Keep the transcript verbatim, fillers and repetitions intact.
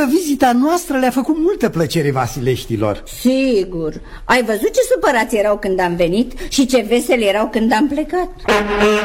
că vizita noastră le-a făcut multă plăcere Vasileștilor. Sigur. Ai văzut ce supărați erau când am venit și ce veseli erau când am plecat?